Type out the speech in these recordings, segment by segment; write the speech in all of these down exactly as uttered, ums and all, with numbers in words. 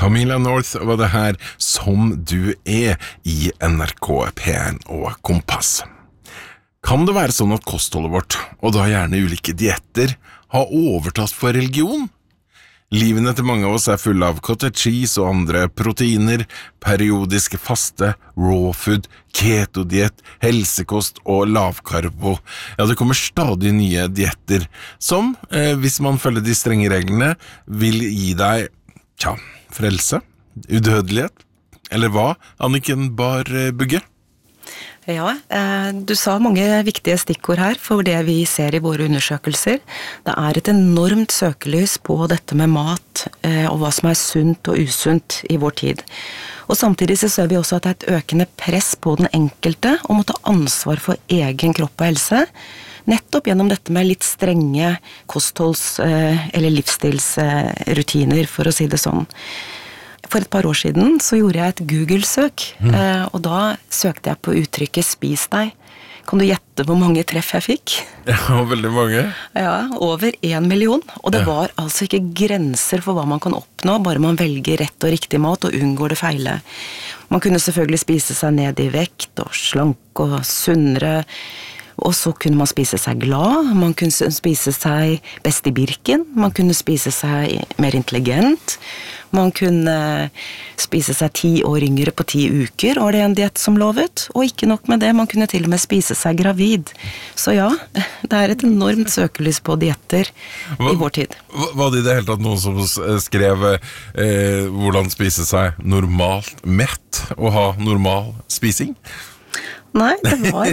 Camilla North var det her Som du er i N R K P en og Kompass. Kan det være sånn at kostholdet vårt, og da gjerne ulike dietter, har overtatt for religion? Livene til mange av oss er fulle av cottage cheese og andre proteiner, periodiske faste, raw food, keto-diett, helsekost og lavkarbo. Ja, det kommer stadig nye dietter, som, eh, hvis man følger de strenge reglene, vil gi deg, tja, frelse, udødelighet, eller hva, Anniken Bar Bugge? Ja, du sa mange viktige stikkord her for det vi ser i våre undersøkelser. Det er et enormt søkelys på dette med mat og hva som er sunt og usunt i vår tid. Og samtidig så ser vi også at det er et økende press på den enkelte om å ta ansvar for egen kropp og helse, nettopp gjennom dette med litt strenge kostholds- eller livsstilsrutiner, for å si det sånn. For et par år siden så gjorde jeg et Google-søk, mm. og da søkte jeg på uttrykket «spis deg». Kan du gjette hvor mange treff jeg fikk? Ja, veldig mange. Ja, over en million. Og det ja. var altså ikke grenser for hva man kan oppnå, bare man velger rett og riktig mat og unngår det feile. Man kunne selvfølgelig spise seg ned i vekt og slank og sunnere, og så kunne man spise seg glad, man kunne spise seg best i birken, man kunne spise seg mer intelligent, man kunne spise seg ti år yngre på ti uker, var det en diett som lovet, og ikke nok med det, man kunne til og med spise seg gravid. Så ja, det er et enormt søkelys på dietter hva, i vår tid. Var det i det hele tatt noen som skrev eh, hvordan spise seg normalt mett og ha normal spising? Nei, det var,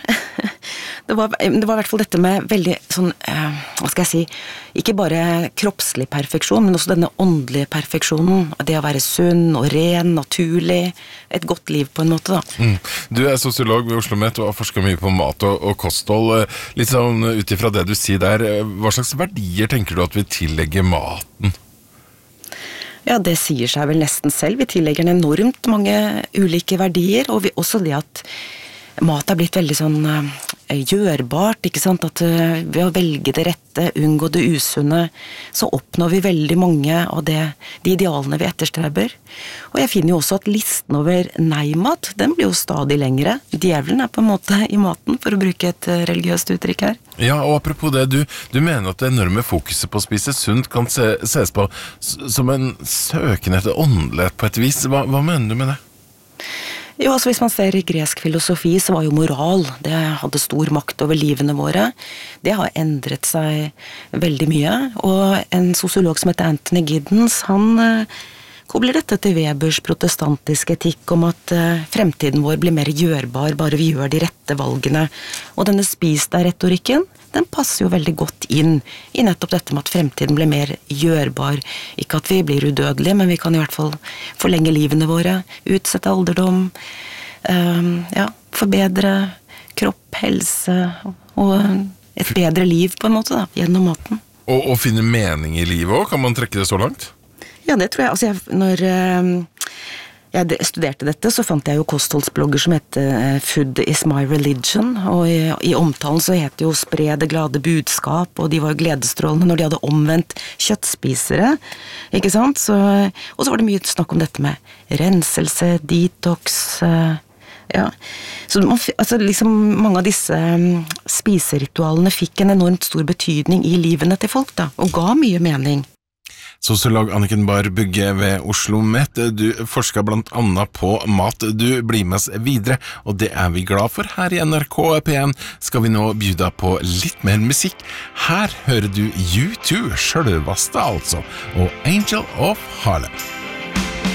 det var det var i hvert fall dette med veldig sånn, hva skal jeg si, ikke bare kroppslig perfeksjon, men også denne åndelige perfeksjonen, det å være sunn og ren, naturlig, et godt liv på en måte da. Mm. Du er sosiolog ved OsloMet og har forsket mye på mat og, og kosthold. Litt sånn utifra det du sier der, hva slags verdier tenker du at vi tillegger maten? Ja, det sier seg vel nesten selv. Vi tillegger en enormt mange ulike verdier, og vi, også det at mat er blitt veldig sånn uh, gjørbart, ikke sant? At uh, ved å velge det rette, unngå det usunne, så oppnår vi veldig mange av det, de idealene vi etterstreber. Og jeg finner jo også at listen over nei-mat, den blir jo stadig lengre. Djevelen er på en måte i maten, for å bruke et uh, religiøst uttrykk her. Ja, og apropos det, du, du mener at det enorme fokuset på å spise sunt kan se, ses på som en søken etter åndelighet på et vis. Hva, hva mener du med det? Jo, altså hvis man ser i gresk filosofi, så var jo moral, det hadde stor makt over livene våre. Det har endret seg veldig mye, og en sosiolog som heter Anthony Giddens, han eh, kobler dette til Webers protestantiske etikk om at eh, fremtiden vår blir mer gjørbar, bare vi gjør de rette valgene. Og denne spis deg-retorikken, den passer jo veldig godt inn i nettopp dette med at fremtiden blir mer gjørbar. Ikke at vi blir udødelige, men vi kan i hvert fall forlenge livene våre, utsette alderdom, um, ja, forbedre kropp, helse og et bedre liv på en måte da, gjennom maten. Og, og finne mening i livet også, kan man trekke det så langt? Ja, det tror jeg. Altså, jeg, når um, jeg studerte dette, så fant jeg jo kostholdsblogger som heter Food is my religion, og i, i omtalen så heter jo Spre det glade budskap, og de var jo gledesstrålende når de hadde omvendt kjøttspisere, ikke sant? Så, og så var det mye snakk om dette med renselse, detox, ja. Så man, altså liksom mange av disse um, spiseritualene fikk en enormt stor betydning i livene til folk da, og ga mye mening. Sosiolog Anniken Bar Bugge ved OsloMet, du forsker blant annet på mat. Du blir med oss videre, og det er vi glad for. Her i N R K P en skal vi nå bjuda på litt mer musikk. Her hører du U to, selveste altså, og Angel of Harlem.